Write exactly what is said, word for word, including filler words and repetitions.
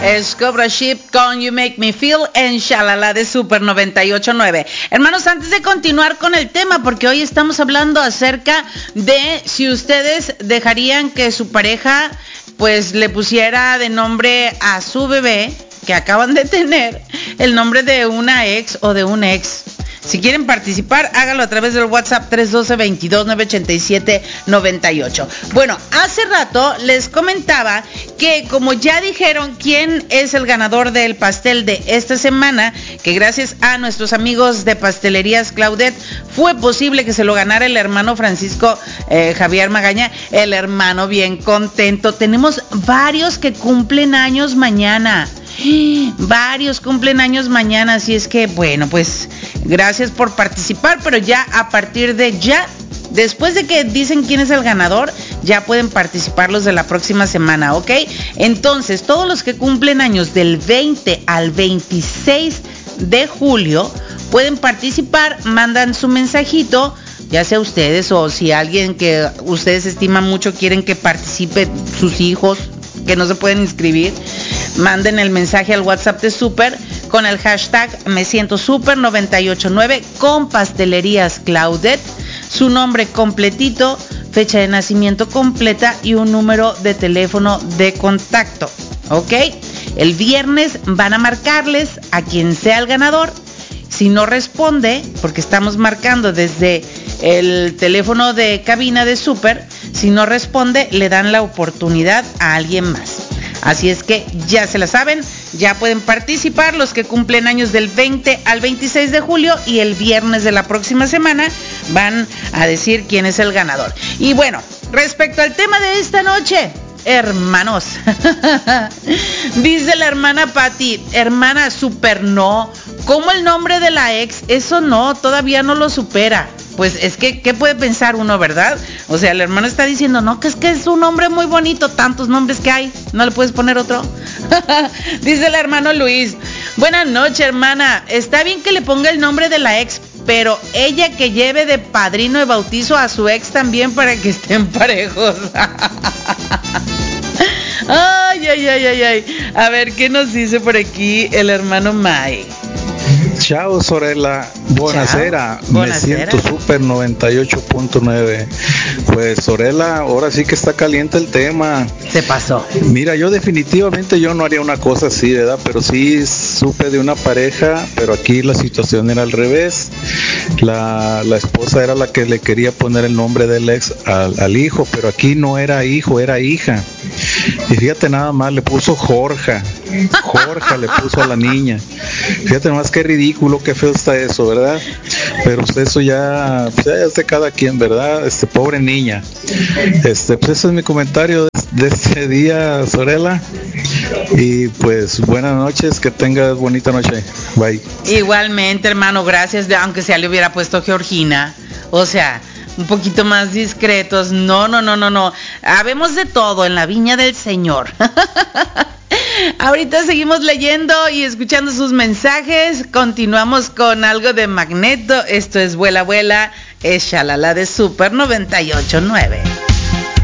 Es Cobra Ship con You Make Me Feel en Shalala de Super noventa y ocho punto nueve. Hermanos, antes de continuar con el tema, porque hoy estamos hablando acerca de si ustedes dejarían que su pareja pues le pusiera de nombre a su bebé que acaban de tener el nombre de una ex o de un ex. Si quieren participar, háganlo a través del WhatsApp tres uno dos, veintidós, novecientos ochenta y siete, noventa y ocho. Bueno, hace rato les comentaba que como ya dijeron quién es el ganador del pastel de esta semana, que gracias a nuestros amigos de Pastelerías Claudet fue posible que se lo ganara el hermano Francisco eh, Javier Magaña, el hermano bien contento. Tenemos varios que cumplen años mañana. Varios cumplen años mañana, así es que bueno, pues gracias por participar, pero ya a partir de ya, después de que dicen quién es el ganador, ya pueden participar los de la próxima semana, ¿ok? Entonces, todos los que cumplen años del veinte al veintiséis de julio pueden participar, mandan su mensajito, ya sea ustedes o si alguien que ustedes estiman mucho quieren que participe, sus hijos que no se pueden inscribir, manden el mensaje al WhatsApp de Super con el hashtag Me Siento Super noventa y ocho punto nueve con Pastelerías Claudet, su nombre completito, fecha de nacimiento completa y un número de teléfono de contacto, ¿ok? El viernes van a marcarles a quien sea el ganador. Si no responde, porque estamos marcando desde el teléfono de cabina de Super, si no responde, le dan la oportunidad a alguien más. Así es que ya se la saben, ya pueden participar los que cumplen años del veinte al veintiséis de julio y el viernes de la próxima semana van a decir quién es el ganador. Y bueno, respecto al tema de esta noche, hermanos, dice la hermana Patti, hermana Super no, ¿cómo el nombre de la ex? Eso no, todavía no lo supera. Pues es que, ¿qué puede pensar uno, verdad? O sea, el hermano está diciendo, no, que es que es un nombre muy bonito, tantos nombres que hay, ¿no le puedes poner otro? Dice el hermano Luis, buenas noches, hermana, está bien que le ponga el nombre de la ex, pero ella que lleve de padrino de bautizo a su ex también para que estén parejos. Ay, ay, ay, ay, ay. A ver, ¿qué nos dice por aquí el hermano Mike? Chao, Sorella. Buonasera. Me siento Super noventa y ocho punto nueve. Pues, Sorella, ahora sí que está caliente el tema. Se pasó. Mira, yo definitivamente yo no haría una cosa así, ¿verdad? Pero sí supe de una pareja, pero aquí la situación era al revés. La, la esposa era la que le quería poner el nombre del ex al, al hijo, pero aquí no era hijo, era hija. Y fíjate nada más, le puso Jorge. Jorge le puso a la niña. Fíjate nomás qué ridículo, qué feo está eso, ¿verdad? Pero pues eso ya, pues ya es de cada quien, ¿verdad? Este, pobre niña. Este, pues ese es mi comentario de, de este día, Sorella. Y pues buenas noches, que tengas bonita noche. Bye. Igualmente, hermano, gracias, de, aunque sea le hubiera puesto Georgina. O sea, un poquito más discretos. No, no, no, no, no. Habemos de todo en la viña del Señor. Ahorita seguimos leyendo y escuchando sus mensajes. Continuamos con algo de Magneto. Esto es Vuela, Vuela. Es Shalala de Super noventa y ocho punto nueve.